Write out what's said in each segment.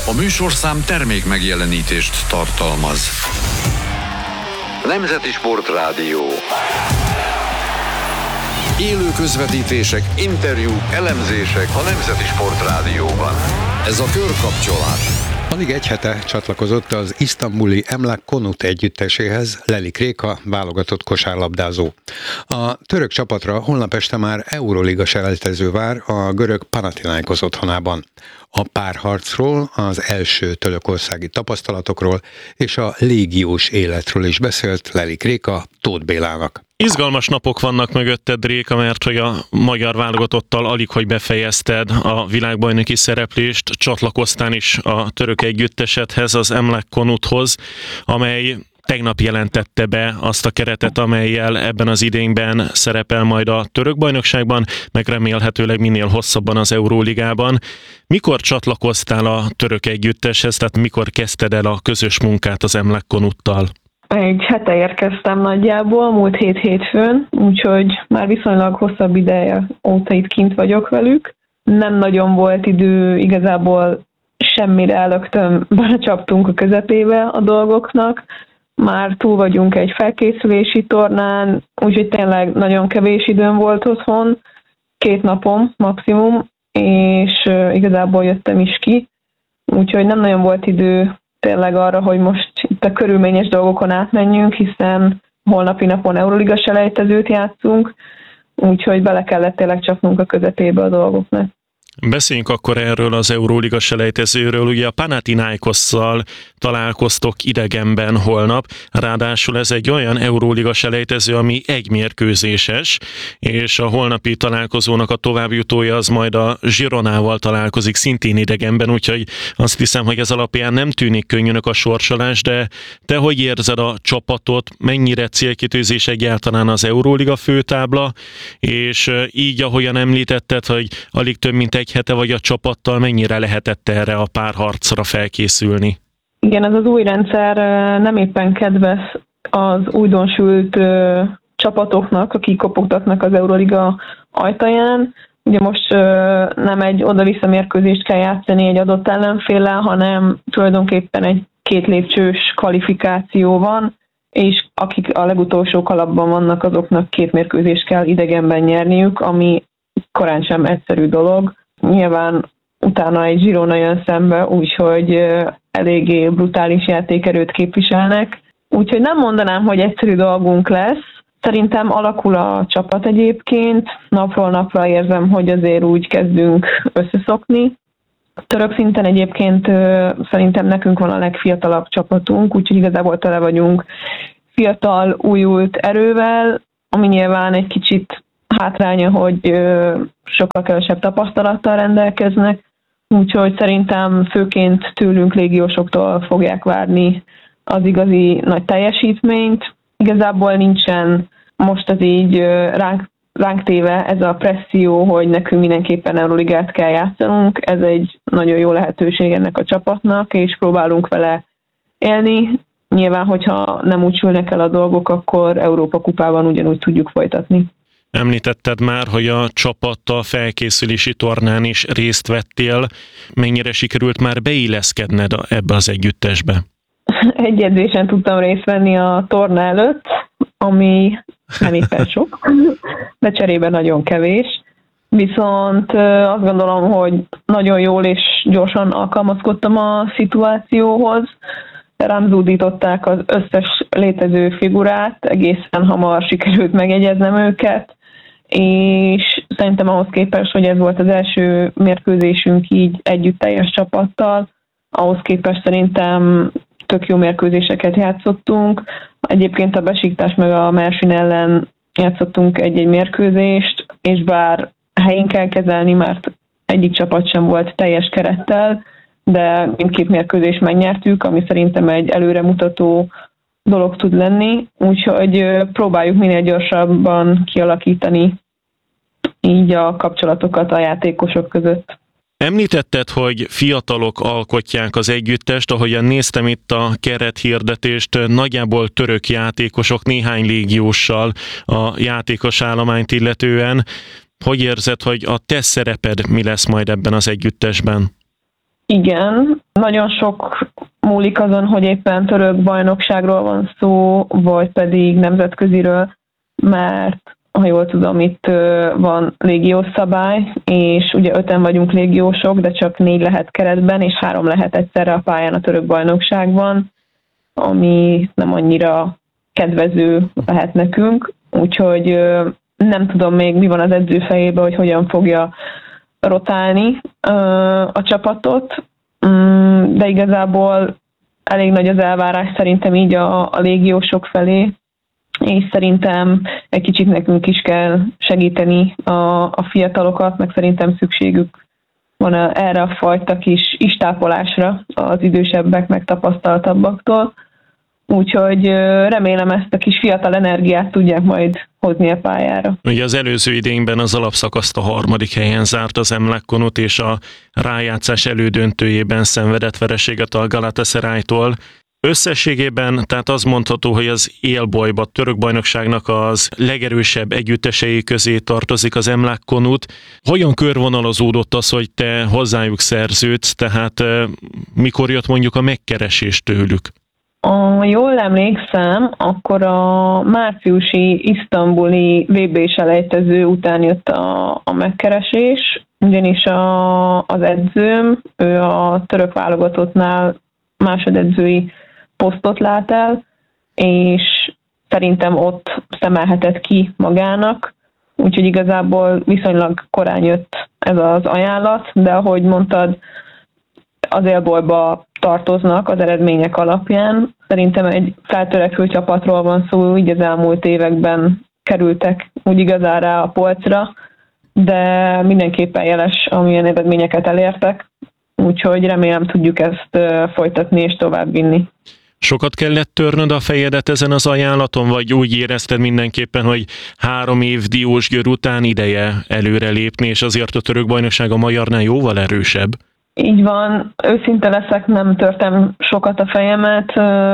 A műsorszám termék megjelenítést tartalmaz. Nemzeti Sportrádió. Élő közvetítések, interjúk, elemzések a Nemzeti Sportrádióban. Ez a körkapcsolás. Alig egy hete csatlakozott az isztambuli Emlak Konut együtteséhez Lelik Réka, válogatott kosárlabdázó. A török csapatra holnap este már Euroliga selejtező vár a görög Panathinaikos otthonában. A párharcról, az első törökországi tapasztalatokról és a légiós életről is beszélt Lelik Réka Tóth Bélának. Izgalmas napok vannak mögötted, Réka, mert hogy a magyar válogatottal alig, hogy befejezted a világbajnoki szereplést, csatlakoztál is a török együttesedhez, az Emlak Konuthoz, amely tegnap jelentette be azt a keretet, amellyel ebben az idényben szerepel majd a török bajnokságban, meg remélhetőleg minél hosszabban az Euróligában. Mikor csatlakoztál a török együtteshez, tehát mikor kezdted el a közös munkát az Emlak Konuttal? Egy hete érkeztem nagyjából, múlt hétfőn, úgyhogy már viszonylag hosszabb ideje óta itt kint vagyok velük. Nem nagyon volt idő, igazából semmire elögtön belecsaptunk a közepébe a dolgoknak. Már túl vagyunk egy felkészülési tornán, úgyhogy tényleg nagyon kevés időm volt otthon, 2 napom maximum, és igazából jöttem is ki, úgyhogy nem nagyon volt idő tényleg arra, hogy most itt a körülményes dolgokon átmenjünk, hiszen holnapi napon Euroliga selejtezőt játszunk, úgyhogy bele kellett tényleg csapnunk a közepébe a dolgoknak. Beszéljünk akkor erről az Euróliga selejtezőről. Ugye a Panathinaikosszal találkoztok idegenben holnap, ráadásul ez egy olyan Euróliga selejtező, ami egymérkőzéses, és a holnapi találkozónak a továbbjutója az majd a Gironával találkozik szintén idegenben, úgyhogy azt hiszem, hogy ez alapján nem tűnik könnyűnek a sorsolás, de te hogy érzed a csapatot, mennyire célkitűzés egyáltalán az Euróliga főtábla, és így, ahogyan említetted, hogy alig több mint egy hete vagy a csapattal, mennyire lehetett erre a párharcra felkészülni? Igen, ez az új rendszer nem éppen kedves az újdonsült csapatoknak, akik kopogtatnak az Euroliga ajtaján. Ugye most nem egy oda-vissza mérkőzést kell játszani egy adott ellenféllel, hanem tulajdonképpen egy 2 lépcsős kvalifikáció van, és akik a legutolsó kalapban vannak, azoknak 2 mérkőzést kell idegenben nyerniük, ami korán sem egyszerű dolog. Nyilván utána egy Girona jön szembe, úgyhogy eléggé brutális játékerőt képviselnek. Úgyhogy nem mondanám, hogy egyszerű dolgunk lesz. Szerintem alakul a csapat egyébként. Napról napra érzem, hogy azért úgy kezdünk összeszokni. Török szinten egyébként szerintem nekünk van a legfiatalabb csapatunk, úgyhogy igazából tele vagyunk fiatal, újult erővel, ami nyilván egy kicsit hátránya, hogy sokkal kevesebb tapasztalattal rendelkeznek, úgyhogy szerintem főként tőlünk légiósoktól fogják várni az igazi nagy teljesítményt. Igazából nincsen most az így ránk téve ez a presszió, hogy nekünk mindenképpen Euroligát kell játszanunk. Ez egy nagyon jó lehetőség ennek a csapatnak, és próbálunk vele élni. Nyilván, hogyha nem úgy sülnek el a dolgok, akkor Európa kupában ugyanúgy tudjuk folytatni. Említetted már, hogy a csapattal felkészülési tornán is részt vettél. Mennyire sikerült már beilleszkedned ebbe az együttesbe? Egy edzésen tudtam részt venni a torna előtt, ami nem éppen sok, de cserében nagyon kevés. Viszont azt gondolom, hogy nagyon jól és gyorsan alkalmazkodtam a szituációhoz. Rám zúdították az összes létező figurát, egészen hamar sikerült megjegyeznem őket, és szerintem ahhoz képest, hogy ez volt az első mérkőzésünk így együtt teljes csapattal, ahhoz képest szerintem tök jó mérkőzéseket játszottunk. Egyébként a Besiktas meg a Mersin ellen játszottunk egy mérkőzést, és bár helyén kell kezelni, mert egyik csapat sem volt teljes kerettel, de mindkét mérkőzést megnyertük, ami szerintem egy előremutató dolog tud lenni, úgyhogy próbáljuk minél gyorsabban kialakítani így a kapcsolatokat a játékosok között. Említetted, hogy fiatalok alkotják az együttest, ahogyan néztem itt a kerethirdetést, nagyjából török játékosok, néhány légióssal a játékos állományt illetően. Hogy érzed, hogy a te szereped mi lesz majd ebben az együttesben? Igen, nagyon sok múlik azon, hogy éppen török bajnokságról van szó, vagy pedig nemzetköziről, mert ha jól tudom, itt van légiós szabály, és ugye 5-en vagyunk légiósok, de csak 4 lehet keretben, és 3 lehet egyszerre a pályán a török bajnokságban, ami nem annyira kedvező lehet nekünk, úgyhogy nem tudom még, mi van az edző fejében, hogy hogyan fogja rotálni a csapatot, de igazából elég nagy az elvárás szerintem így a légiósok felé, és szerintem egy kicsit nekünk is kell segíteni a fiatalokat, meg szerintem szükségük van erre a fajta kis istápolásra az idősebbek, meg tapasztaltabbaktól. Úgyhogy remélem ezt a kis fiatal energiát tudják majd hozni a pályára. Ugye az előző idényben az alapszakaszt a 3. helyen zárt az Emlak Konut, és a rájátszás elődöntőjében szenvedett vereséget a Galatasaraytól. Összességében tehát az mondható, hogy az élbolyba török bajnokságnak az legerősebb együttesei közé tartozik az Emlak Konut. Hogyan körvonalazódott az, hogy te hozzájuk szerződsz, tehát mikor jött mondjuk a megkeresés tőlük? Ha jól emlékszem, akkor a márciusi isztambuli VB-selejtező után jött a megkeresés, ugyanis az edzőm, ő a török válogatottnál másodedzői posztot lát el, és szerintem ott szemelhetett ki magának, úgyhogy igazából viszonylag korán jött ez az ajánlat, de ahogy mondtad, az élbolyba tartoznak az eredmények alapján. Szerintem egy feltörekvő csapatról van szó, így az elmúlt években kerültek úgy igazán rá a polcra, de mindenképpen jeles, amilyen eredményeket elértek, úgyhogy remélem tudjuk ezt folytatni és továbbvinni. Sokat kellett törnöd a fejedet ezen az ajánlaton, vagy úgy érezted mindenképpen, hogy 3 év Diósgyőr után ideje előrelépni, és azért a török bajnokság a magyarnál jóval erősebb? Így van, őszinte leszek, nem törtem sokat a fejemet.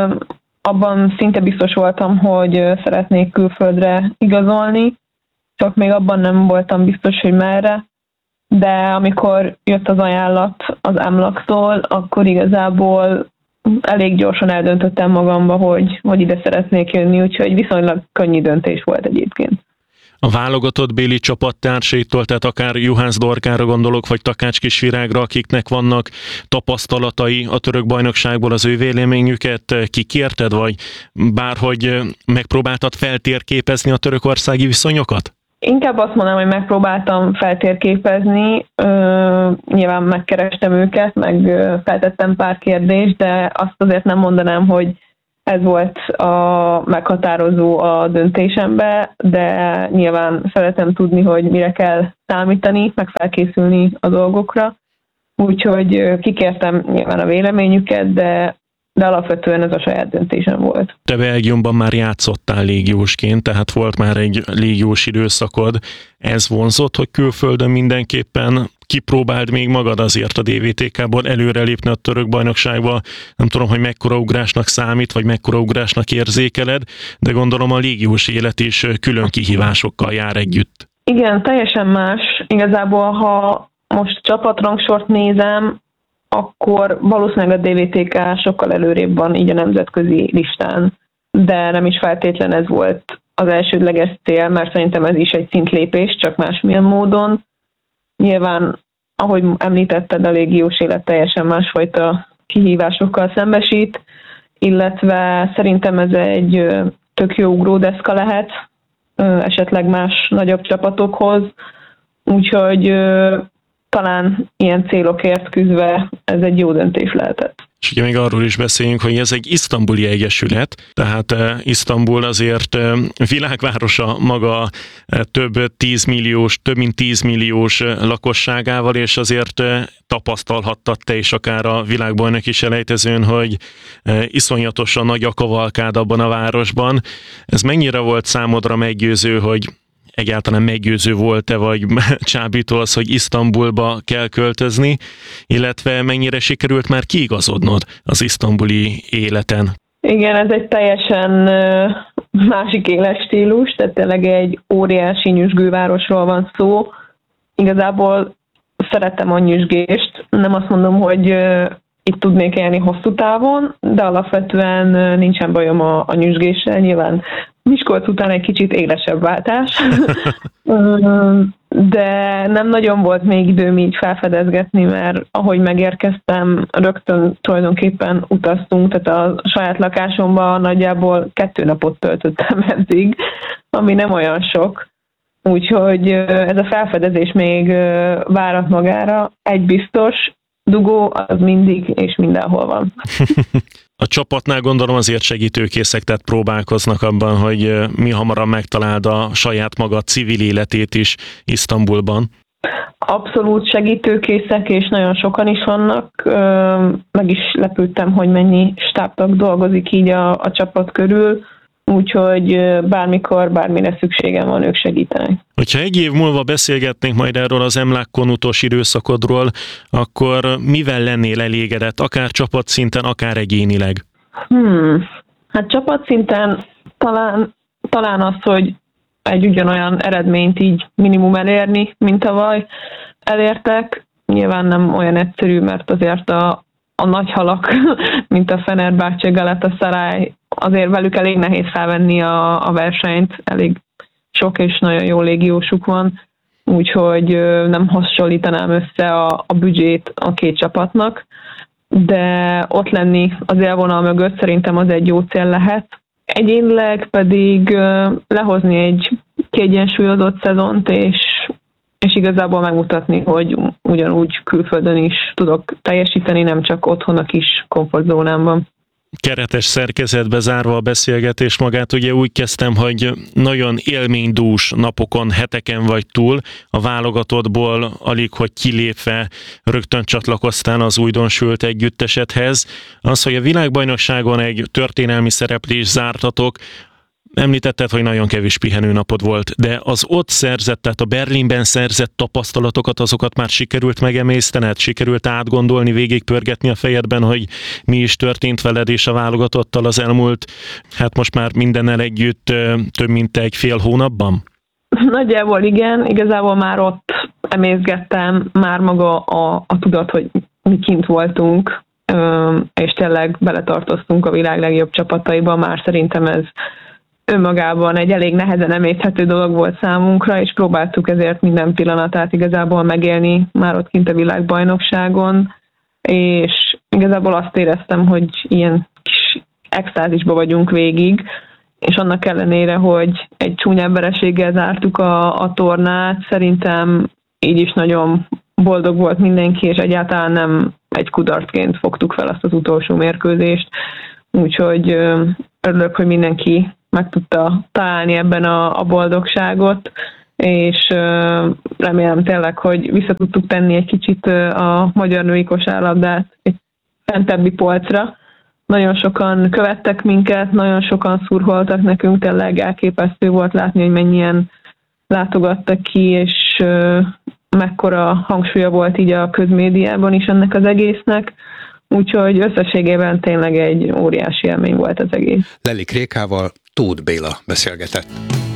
Abban szinte biztos voltam, hogy szeretnék külföldre igazolni, csak még abban nem voltam biztos, hogy merre. De amikor jött az ajánlat az Emlaktól, akkor igazából elég gyorsan eldöntöttem magamba, hogy ide szeretnék jönni, úgyhogy viszonylag könnyű döntés volt egyébként. A válogatott béli csapattársaitól, tehát akár Juhász Dorkára gondolok, vagy Takács Kisvirágra, akiknek vannak tapasztalatai a török bajnokságból, az ő véleményüket kikérted, vagy bárhogy megpróbáltad feltérképezni a törökországi viszonyokat? Inkább azt mondanám, hogy megpróbáltam feltérképezni, nyilván megkerestem őket, meg feltettem pár kérdést, de azt azért nem mondanám, hogy ez volt a meghatározó a döntésembe, de nyilván szeretem tudni, hogy mire kell számítani, meg felkészülni a dolgokra. Úgyhogy kikértem nyilván a véleményüket, de alapvetően ez a saját döntésem volt. Te Belgiumban már játszottál légiósként, tehát volt már egy légiós időszakod. Ez vonzott, hogy külföldön mindenképpen kipróbáld még magad azért a DVTK-ból előrelépni a török bajnokságba. Nem tudom, hogy mekkora ugrásnak számít, vagy mekkora ugrásnak érzékeled, de gondolom a légiós élet is külön kihívásokkal jár együtt. Igen, teljesen más. Igazából, ha most csapatrangsort nézem, akkor valószínűleg a DVTK sokkal előrébb van így a nemzetközi listán, de nem is feltétlen ez volt az elsődleges cél, mert szerintem ez is egy szintlépés, csak másmilyen módon. Nyilván, ahogy említetted, a légiós élet teljesen másfajta kihívásokkal szembesít, illetve szerintem ez egy tök jó ugródeszka lehet, esetleg más nagyobb csapatokhoz, úgyhogy talán ilyen célokért küzdve ez egy jó döntés lehetett. És ugye még arról is beszéljünk, hogy ez egy isztambuli egyesület, tehát Isztambul azért világvárosa maga több mint 10 milliós lakosságával, és azért tapasztalhattad te is akár a világbajnoki selejtezőn, hogy iszonyatosan nagy a kavalkád abban a városban. Ez mennyire volt számodra meggyőző, hogy egyáltalán meggyőző volt-e, vagy csábító az, hogy Isztambulba kell költözni, illetve mennyire sikerült már kiigazodnod az isztambuli életen? Igen, ez egy teljesen másik életstílus, tehát tényleg egy óriási nyüzsgővárosról van szó. Igazából szeretem a nyüzsgést, Nem azt mondom, hogy itt tudnék élni hosszú távon, de alapvetően nincsen bajom a nyüzsgéssel. Nyilván Miskolc után egy kicsit élesebb váltás, de nem nagyon volt még időm így felfedezgetni, mert ahogy megérkeztem, rögtön tulajdonképpen utaztunk, tehát a saját lakásomban nagyjából 2 napot töltöttem eddig, ami nem olyan sok. Úgyhogy ez a felfedezés még várat magára. Egy biztos, dugó az mindig és mindenhol van. A csapatnál gondolom azért segítőkészek, tehát próbálkoznak abban, hogy mi hamarabb megtaláld a saját maga civil életét is Isztambulban. Abszolút segítőkészek, és nagyon sokan is vannak. Meg is lepődtem, hogy mennyi stábtag dolgozik így a csapat körül, úgyhogy bármikor, bármire szükségem van, ők segítenek. Hogyha egy év múlva beszélgetnénk majd erről az EMLAK konutos időszakodról, akkor mivel lennél elégedett, akár csapatszinten, akár egyénileg? Hát csapatszinten talán az, hogy egy ugyanolyan eredményt így minimum elérni, mint tavaly elértek. Nyilván nem olyan egyszerű, mert azért a nagy halak, mint a Fenerbahce, Galatasaray, azért velük elég nehéz felvenni a versenyt, elég sok és nagyon jó légiósuk van, úgyhogy nem hasonlítanám össze a büdzsét a 2 csapatnak, de ott lenni az élvonal mögött szerintem az egy jó cél lehet. Egyénileg pedig lehozni egy kiegyensúlyozott szezont, és igazából megmutatni, hogy ugyanúgy külföldön is tudok teljesíteni, nem csak otthon a kis komfortzónámban. Keretes szerkezetbe zárva a beszélgetés magát, ugye úgy kezdtem, hogy nagyon élménydús napokon, heteken vagy túl, a válogatottból alig, hogy kilépve rögtön csatlakoztál az újdonsült együttesedhez. Az, hogy a világbajnokságon egy történelmi szereplés zártatok, említetted, hogy nagyon kevés pihenőnapod volt, de az ott szerzett, tehát a Berlinben szerzett tapasztalatokat, azokat már sikerült megemésztened, sikerült átgondolni, végigpörgetni a fejedben, hogy mi is történt veled és a válogatottal az elmúlt, hát most már mindennel együtt több mint egy fél hónapban? Nagyjából igen, igazából már ott emészgettem már maga a tudat, hogy mi kint voltunk, és tényleg beletartoztunk a világ legjobb csapataiba, már szerintem ez önmagában egy elég nehezen emészthető dolog volt számunkra, és próbáltuk ezért minden pillanatát igazából megélni már ott kint a világbajnokságon, és igazából azt éreztem, hogy ilyen kis extázisba vagyunk végig, és annak ellenére, hogy egy csúnyább vereséggel zártuk a tornát, szerintem így is nagyon boldog volt mindenki, és egyáltalán nem egy kudarcként fogtuk fel azt az utolsó mérkőzést, úgyhogy örülök, hogy mindenki meg tudta találni ebben a boldogságot, és remélem tényleg, hogy vissza tudtuk tenni egy kicsit a magyar női kosárlabdát egy fentebbi polcra. Nagyon sokan követtek minket, nagyon sokan szurkoltak nekünk, tényleg elképesztő volt látni, hogy mennyien látogattak ki, és mekkora hangsúlya volt így a közmédiában is ennek az egésznek. Úgyhogy összességében tényleg egy óriási élmény volt az egész. Lelik Rékával Tóth Béla beszélgetett.